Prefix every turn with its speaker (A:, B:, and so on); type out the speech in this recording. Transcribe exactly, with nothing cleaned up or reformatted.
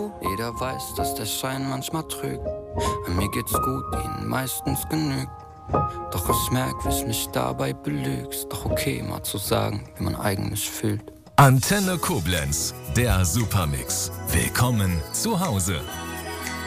A: du. Jeder weiß, dass der Schein manchmal trügt. An mir geht's gut, ihnen meistens genügt. Doch ich merk, wie ich mich dabei belügst. Doch okay, mal zu sagen, wie man eigentlich fühlt.
B: Antenne Koblenz, der Supermix. Willkommen zu Hause.